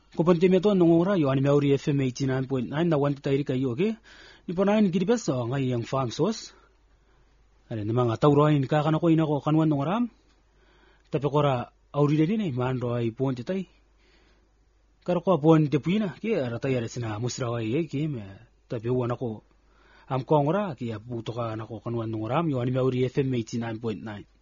Kopontimeto nongora yo ani Maori FM 89.9 na wanti tairi kayo okay. Niponain gidibeso ngai yang farm source. Ale namanga tauroin kakana ko inako kanwan nongoram. Tapi kora auri dini mando ai ponte tai. Karo ko ponte puina ki ratai are sina musrawai ki me tapi wana ko am kongora ki aputo ka nako kanwan nongoram yo ani Maori FM 89.9.